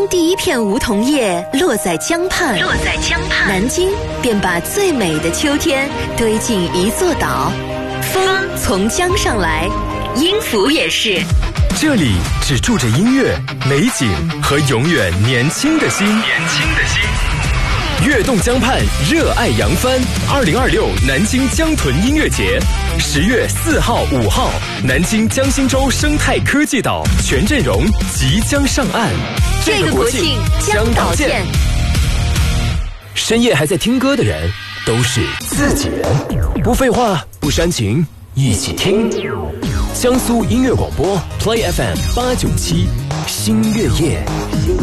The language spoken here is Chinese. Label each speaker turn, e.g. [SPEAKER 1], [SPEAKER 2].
[SPEAKER 1] 当第一片梧桐叶落在江畔，南京便把最美的秋天堆进一座岛。风从江上来，音符也是。
[SPEAKER 2] 这里只住着音乐、美景和永远年轻的心。跃动江畔，热爱扬帆。2026南京江豚音乐节，10月4号、5号，南京江心洲生态科技岛全阵容即将上岸。
[SPEAKER 1] 这个国庆江岛见。
[SPEAKER 2] 深夜还在听歌的人，都是自己人。不废话，不煽情，一起听。江苏音乐广播 Play FM 897，星月夜。